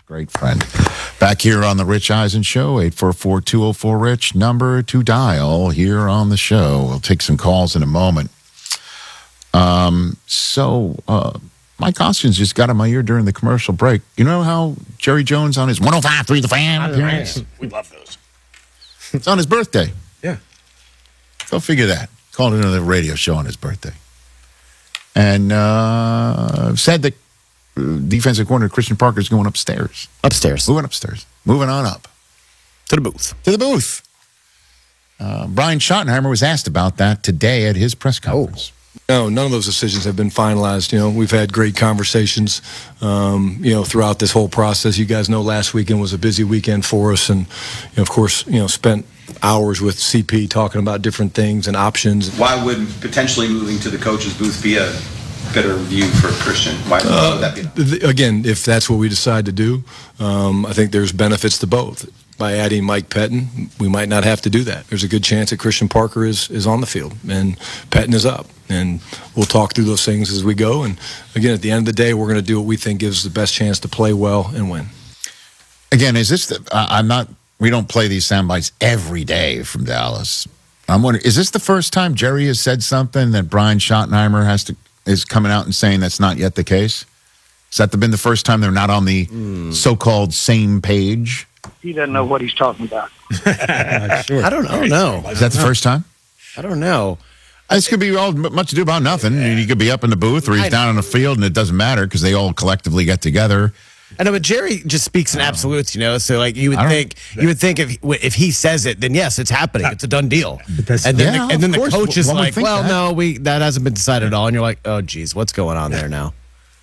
great friend. Back here on the Rich Eisen Show, 844-204-RICH, number to dial here on the show. We'll take some calls in a moment. Mike Hoskins just got in my ear during the commercial break. You know how Jerry Jones on his 105.3 The Fan appearance? We love those. It's on his birthday. Yeah. Go figure that. Called into the radio show on his birthday. And said that defensive coordinator Christian Parker is going upstairs. Moving upstairs. Moving on up. To the booth. Brian Schottenheimer was asked about that today at his press conference. No, none of those decisions have been finalized. You know, we've had great conversations, throughout this whole process. You guys know last weekend was a busy weekend for us, and of course, spent hours with CP talking about different things and options. Why would potentially moving to the coach's booth be a better view for Christian? Why would that be? Again, if that's what we decide to do, I think there's benefits to both. By adding Mike Pettine, we might not have to do that. There's a good chance that Christian Parker is on the field and Pettine is up. And we'll talk through those things as we go. And again, at the end of the day, we're going to do what we think gives the best chance to play well and win. Again, is this we don't play these sound bites every day from Dallas. I'm wondering, is this the first time Jerry has said something that Brian Schottenheimer is coming out and saying that's not yet the case? Has that been the first time they're not on the so-called same page? He doesn't know what he's talking about. Sure. I don't know. Is that the first time? I don't know. This could be all much ado about nothing. He could be up in the booth or he's down on the field, and it doesn't matter because they all collectively get together. I know, but Jerry just speaks in absolutes, So, like, you would think if he says it, then yes, it's happening. It's a done deal. And then the coach is like, well, no, that hasn't been decided at all. And you're like, oh, geez, what's going on there now?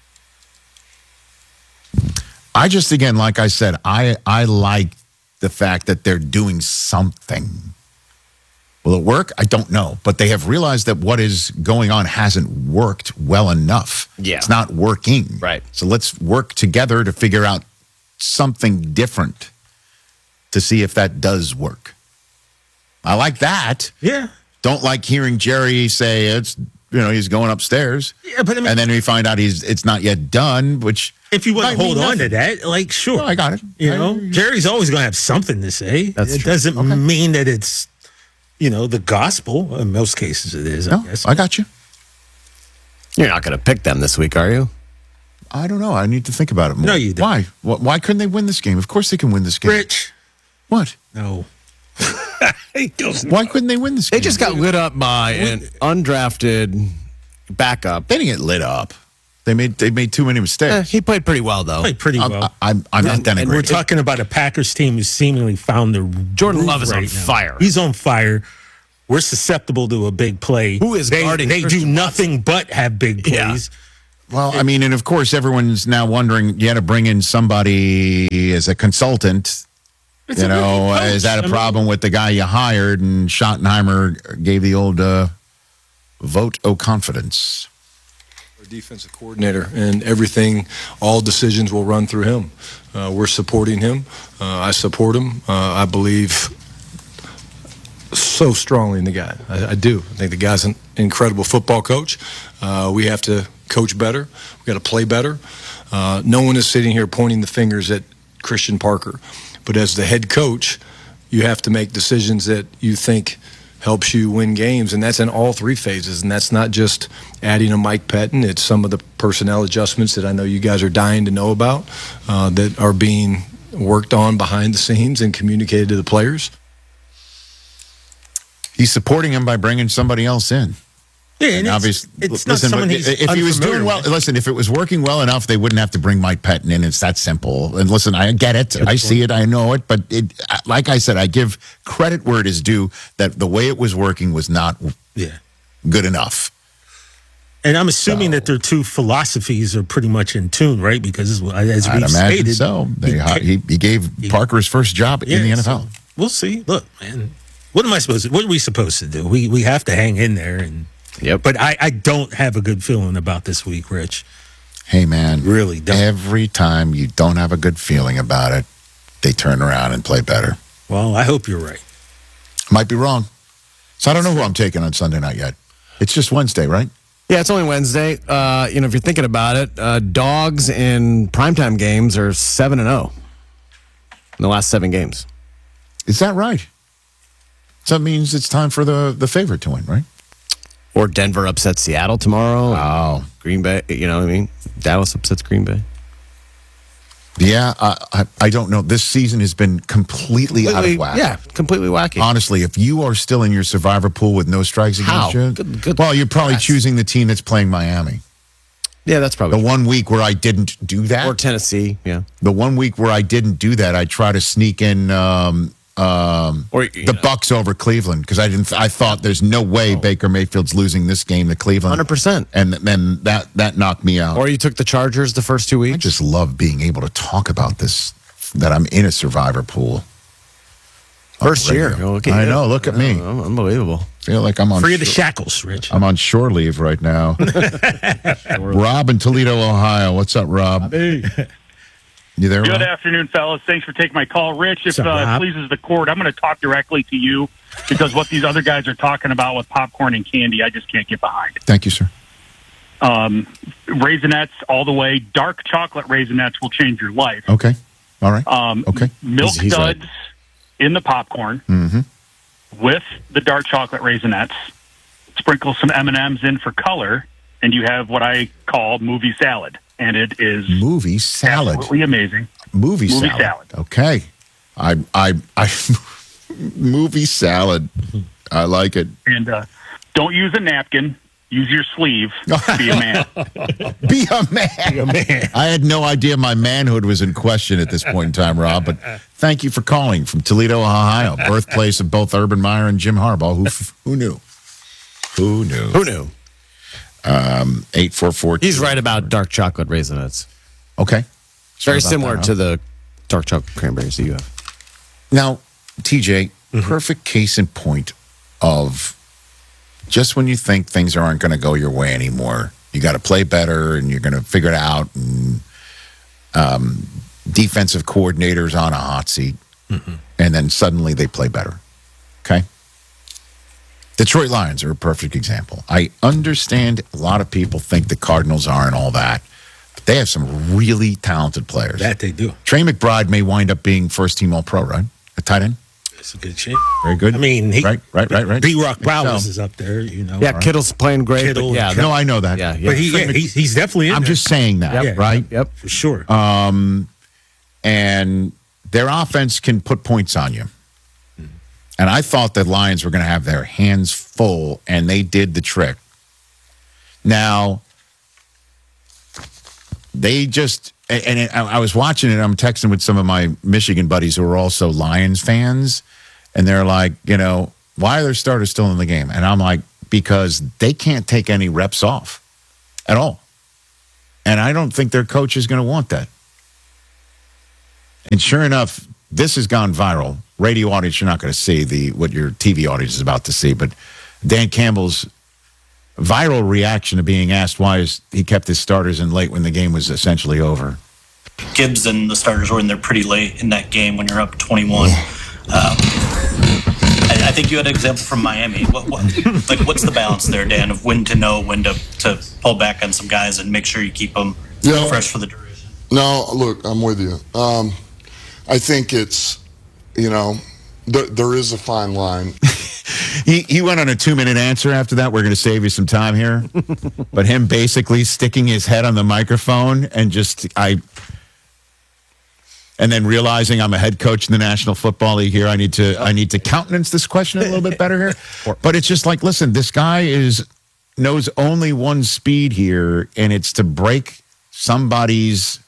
I just, again, like I said, I like the fact that they're doing something. Will it work? I don't know. But they have realized that what is going on hasn't worked well enough. Yeah. It's not working. Right. So let's work together to figure out something different to see if that does work. I like that. Yeah. Don't like hearing Jerry say he's going upstairs. Yeah, but I mean, and then we find out it's not yet done, which... If you want to hold on to that, like, sure. No, I got it. Jerry's always going to have something to say. It doesn't mean that it's, the gospel. In most cases it is, I guess. I got you. You're not going to pick them this week, are you? I don't know. I need to think about it more. No, you don't. Why? Why couldn't they win this game? Of course they can win this game. Rich. What? No. Why couldn't they win this game? They just got lit up by an undrafted backup. They didn't get lit up. They made too many mistakes. He played pretty well, though. Played pretty well. I'm not denigrating. And we're talking about a Packers team who's seemingly found their Jordan groove Love is right on now. fire. He's on fire. We're susceptible to a big play. Who is guarding They do Christian nothing but have big plays. Well, I mean, and of course, everyone's now wondering, you had to bring in somebody as a consultant. Is that a problem with the guy you hired? And Schottenheimer gave the old vote of confidence. Our defensive coordinator, and all decisions will run through him. We're supporting him. I support him. I believe so strongly in the guy. I do. I think the guy's an incredible football coach. We have to coach better. We got to play better. No one is sitting here pointing the fingers at Christian Parker. But as the head coach, you have to make decisions that you think helps you win games, and that's in all three phases. And that's not just adding a Mike Pettine. It's some of the personnel adjustments that I know you guys are dying to know about that are being worked on behind the scenes and communicated to the players. He's supporting him by bringing somebody else in. Yeah, and obviously, it's not someone he's if he was doing well, with. listen, if it was working well enough, they wouldn't have to bring Mike Pettine in. It's that simple. And listen, I get it. I see it. I know it. But like I said, I give credit where it is due that the way it was working was not good enough. And I'm assuming that their two philosophies are pretty much in tune, right? Because as I'd we imagine stated, so. He gave Parker his first job in the NFL. So we'll see. Look, man, what are we supposed to do? We have to hang in there and. Yep. But I don't have a good feeling about this week, Rich. Hey, man. Really don't. Every time you don't have a good feeling about it, they turn around and play better. Well, I hope you're right. Might be wrong. So I don't know who I'm taking on Sunday night yet. It's just Wednesday, right? Yeah, it's only Wednesday. If you're thinking about it, dogs in primetime games are 7-0 in the last 7 games. Is that right? So that means it's time for the favorite to win, right? Or Denver upsets Seattle tomorrow. Oh. Green Bay, you know what I mean? Dallas upsets Green Bay. Yeah, I don't know. This season has been completely out of whack. Yeah, completely wacky. Honestly, if you are still in your survivor pool with no strikes against you, well, you're probably choosing the team that's playing Miami. Yeah, that's probably the 1 week where I didn't do that. Or Tennessee, yeah. The 1 week where I didn't do that, I try to sneak in the Bucks over Cleveland because I thought there's no way Baker Mayfield's losing this game to Cleveland. 100%. And then that knocked me out. Or you took the Chargers the first 2 weeks. I just love being able to talk about this, that I'm in a survivor pool. First year. I know. Look at me. Unbelievable. Feel like I'm on free of the shackles, Rich. I'm on shore leave right now. Rob in Toledo, Ohio. What's up, Rob? Hey. You there, Good Rob? afternoon, fellas. Thanks for taking my call. Rich, if up, it pleases the court, I'm going to talk directly to you because what these other guys are talking about with popcorn and candy, I just can't get behind. Thank you, sir. Raisinets all the way. Dark chocolate Raisinets will change your life. Okay. All right. Okay. Milk He's duds right. in the popcorn with the dark chocolate Raisinets. Sprinkle some M&Ms in for color, and you have what I call movie salad. And it is movie salad. Absolutely amazing. Movie salad. Okay. I movie salad. I like it. And don't use a napkin. Use your sleeve. Be a man. Be a man. I had no idea my manhood was in question at this point in time, Rob. But thank you for calling from Toledo, Ohio, birthplace of both Urban Meyer and Jim Harbaugh. Who knew? Who knew? Who knew? 844. He's right about dark chocolate Raisinets. Okay. It's very similar to the dark chocolate cranberries that you have. Now, TJ, perfect case in point of just when you think things aren't going to go your way anymore, you got to play better and you're going to figure it out. And defensive coordinators on a hot seat, and then suddenly they play better. Okay. Detroit Lions are a perfect example. I understand a lot of people think the Cardinals aren't all that, but they have some really talented players. That they do. Trey McBride may wind up being first-team All-Pro, right? A tight end? That's a good chance. Very good. I mean, right. B-Rock Bowers is up there, you know. Yeah, Kittle's playing great. Kittle, yeah, no, I know that. Yeah. But he's definitely in I'm there. just saying that, right? Yep. For sure. And their offense can put points on you. And I thought the Lions were going to have their hands full, and they did the trick. Now, they just, and I was watching it, I'm texting with some of my Michigan buddies who are also Lions fans, and they're like, why are their starters still in the game? And I'm like, because they can't take any reps off at all. And I don't think their coach is going to want that. And sure enough, this has gone viral. Radio audience, you're not going to see what your TV audience is about to see, but Dan Campbell's viral reaction to being asked why he kept his starters in late when the game was essentially over. Gibbs and the starters were in there pretty late in that game when you're up 21. I think you had an example from Miami. What's the balance there, Dan, of when to know when to pull back on some guys and make sure you keep them fresh for the duration? No, look, I'm with you. I think it's, there is a fine line. He went on a 2-minute answer after that. We're going to save you some time here. But him basically sticking his head on the microphone and and then realizing I'm a head coach in the National Football League here. I need to countenance this question a little bit better here. But it's just like, listen, this guy knows only one speed here, and it's to break somebody's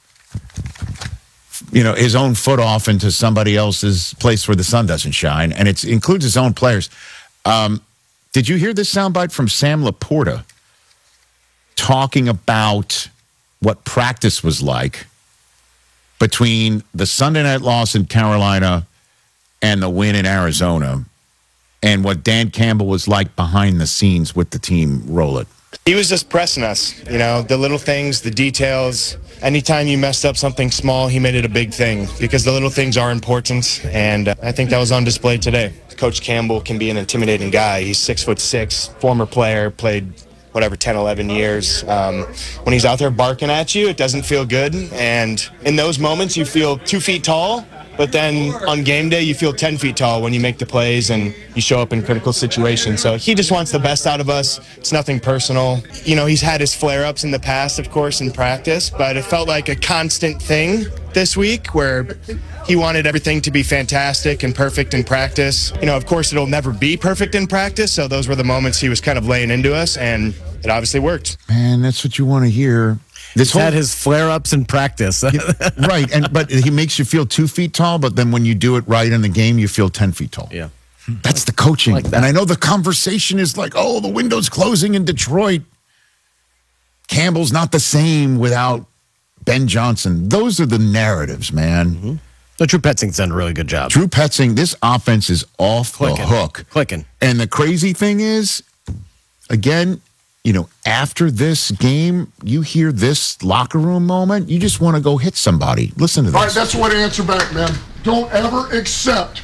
his own foot off into somebody else's place where the sun doesn't shine, and it includes his own players. Did you hear this soundbite from Sam Laporta talking about what practice was like between the Sunday night loss in Carolina and the win in Arizona, and what Dan Campbell was like behind the scenes with the team? Roll it. He was just pressing us, the little things, the details. Anytime you messed up something small, he made it a big thing because the little things are important, and I think that was on display today. Coach Campbell can be an intimidating guy. He's 6'6", former player, played whatever, 10, 11 years. When he's out there barking at you, it doesn't feel good. And in those moments, you feel 2 feet tall. But then on game day, you feel 10 feet tall when you make the plays and you show up in critical situations. So he just wants the best out of us. It's nothing personal. You know, he's had his flare-ups in the past, of course, in practice, but it felt like a constant thing this week where he wanted everything to be fantastic and perfect in practice. You know, of course, it'll never be perfect in practice, so those were the moments he was kind of laying into us, and it obviously worked. Man, that's what you want to hear. He's had his flare-ups in practice. Right, but he makes you feel 2 feet tall, but then when you do it right in the game, you feel 10 feet tall. Yeah. That's the coaching. Like that. And I know the conversation is like, oh, the window's closing in Detroit. Campbell's not the same without Ben Johnson. Those are the narratives, man. Mm-hmm. So Drew Petzing's done a really good job. Drew Petzing, this offense is off the hook. Clicking. And the crazy thing is, again, you know, after this game, you hear this locker room moment, you just want to go hit somebody. Listen to this. All right, that's the way to answer back, man. Don't ever accept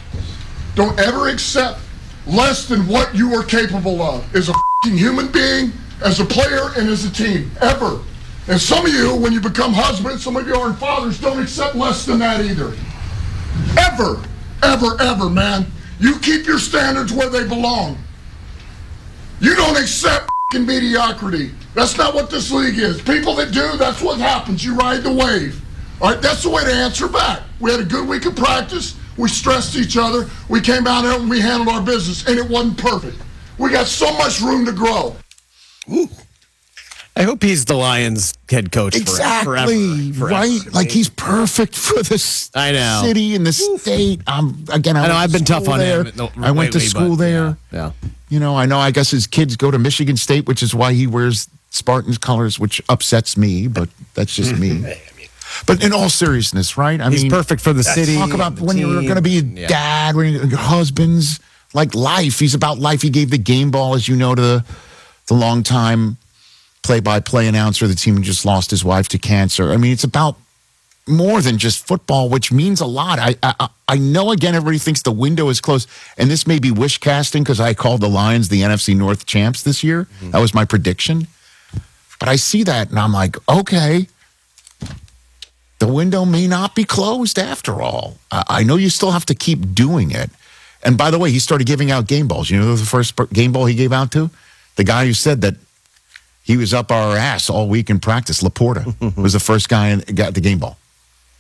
less than what you are capable of as a f***ing human being, as a player, and as a team. Ever. And some of you, when you become husbands, some of you are fathers, don't accept less than that either. Ever. Ever, ever, man. You keep your standards where they belong. You don't accept mediocrity. That's not what this league is. People that do, that's what happens. You ride the wave. All right, that's the way to answer back. We had a good week of practice. We stressed each other. We came out here and we handled our business, and it wasn't perfect. We got so much room to grow. Ooh. I hope he's the Lions head coach exactly, forever. Right? Like he's perfect for the city and the state. I've been tough on him. I went to school there. Yeah. You know, I know. I guess his kids go to Michigan State, which is why he wears Spartans colors, which upsets me. But that's just me. But in all seriousness, right? He's perfect for the city. Talk about when you're going to be a dad, when your husband's like life. He's about life. He gave the game ball, as you know, to the longtime play-by-play announcer of the team who just lost his wife to cancer. I mean, it's about more than just football, which means a lot. I know, again, everybody thinks the window is closed, and this may be wish casting because I called the Lions the NFC North champs this year. Mm-hmm. That was my prediction. But I see that, and I'm like, okay, the window may not be closed after all. I know you still have to keep doing it. And by the way, he started giving out game balls. You know who the first game ball he gave out to? The guy who said that he was up our ass all week in practice. Laporta was the first guy and got the game ball.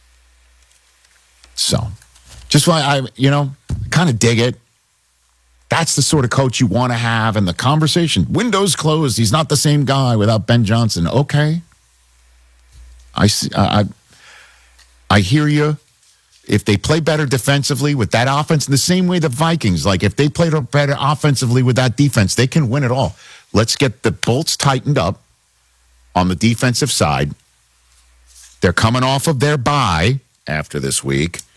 So, just why I kind of dig it. That's the sort of coach you want to have in the conversation. Windows closed. He's not the same guy without Ben Johnson. Okay. I see. I hear you. If they play better defensively with that offense, in the same way the Vikings, like if they played better offensively with that defense, they can win it all. Let's get the bolts tightened up on the defensive side. They're coming off of their bye after this week.